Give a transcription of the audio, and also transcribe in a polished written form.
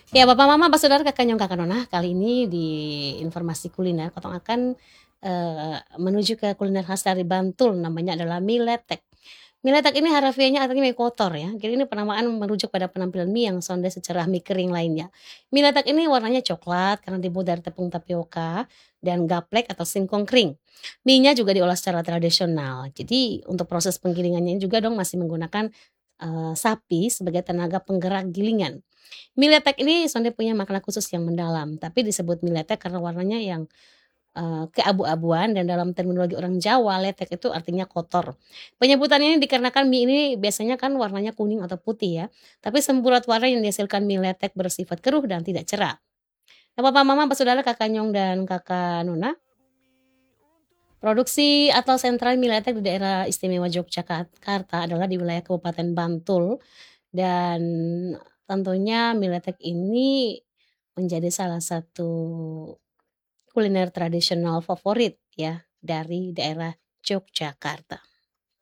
Ya, Bapak Mama, Saudara, Kakak Nyong, Kakak Nona, kali ini di informasi kuliner kotong akan, menuju ke kuliner khas dari Bantul namanya adalah mie letek. Mie letek ini harafiahnya artinya mie kotor ya, jadi ini penamaan merujuk pada penampilan mie yang sonde secerah mie kering lainnya. Mie letek ini warnanya coklat karena dibuat dari tepung tapioka dan gaplek atau singkong kering. Mie-nya juga diolah secara tradisional, jadi untuk proses penggilingannya juga dong masih menggunakan, sapi sebagai tenaga penggerak gilingan. Mie letek ini sebenarnya punya makna khusus yang mendalam, tapi disebut mie letek karena warnanya yang, keabu-abuan dan dalam terminologi orang Jawa, letek itu artinya kotor. Penyebutan ini dikarenakan mie ini biasanya kan warnanya kuning atau putih ya, tapi semburat warna yang dihasilkan mie letek bersifat keruh dan tidak cerah. Nah, Papa, Mama, Saudara, Kakak Nyong, dan Kakak Nuna, produksi atau sentral mie letek di daerah istimewa Yogyakarta adalah di wilayah Kabupaten Bantul. Dan tentunya mie letek ini menjadi salah satu kuliner tradisional favorit ya dari daerah Yogyakarta.